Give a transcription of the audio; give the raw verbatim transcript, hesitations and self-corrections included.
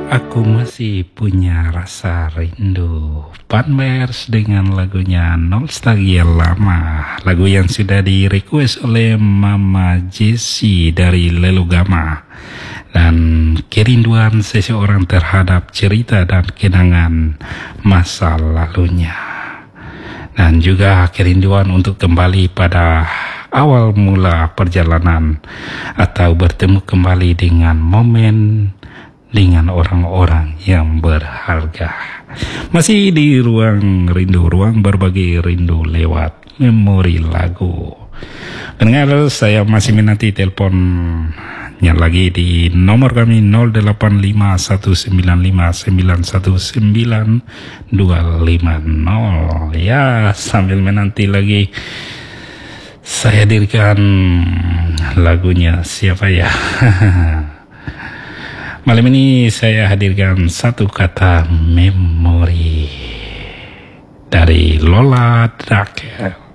Aku masih punya rasa rindu. Panmers dengan lagunya Nostalgia Lama, lagu yang sudah di request oleh Mama Jessie dari Lelugama. Dan kerinduan seseorang terhadap cerita dan kenangan masa lalunya. Dan juga kerinduan untuk kembali pada awal mula perjalanan atau bertemu kembali dengan momen dengan orang-orang yang berharga. Masih di ruang rindu, ruang berbagi rindu lewat memori lagu. Dengar, saya masih menanti teleponnya lagi di nomor kami nol delapan lima satu sembilan lima sembilan satu sembilan dua lima nol. Ya, sambil menanti lagi saya hadirkan lagunya siapa ya? Malam ini saya hadirkan satu kata memori dari Lola Drakel.